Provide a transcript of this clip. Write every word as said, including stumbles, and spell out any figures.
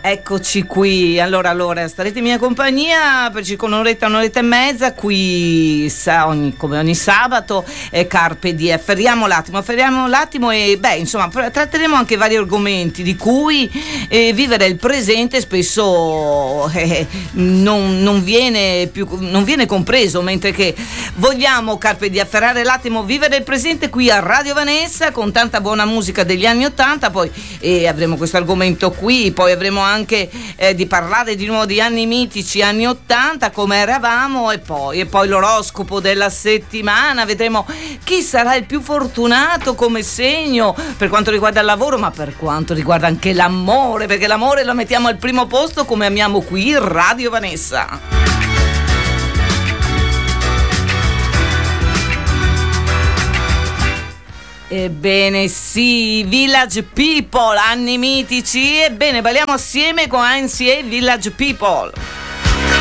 Eccoci qui, allora, allora starete in mia compagnia per circa un'oretta, un'oretta e mezza qui sa, ogni, come ogni sabato, eh, Carpe Diem. Afferriamo l'attimo, afferriamo l'attimo e beh, insomma, tratteremo anche vari argomenti di cui eh, vivere il presente spesso eh, non, non viene più, non viene compreso, mentre che vogliamo Carpe Diem, afferrare l'attimo, vivere il presente qui a Radio Vanessa con tanta buona musica degli anni ottanta, poi eh, avremo questo argomento qui, poi avremo anche eh, di parlare di nuovo di anni mitici, anni ottanta, come eravamo, e poi, e poi l'oroscopo della settimana, vedremo chi sarà il più fortunato come segno per quanto riguarda il lavoro, ma per quanto riguarda anche l'amore, perché l'amore lo mettiamo al primo posto come amiamo qui in Radio Vanessa. Ebbene sì, Village People, anni mitici. Ebbene, balliamo assieme con Anzi e Village People.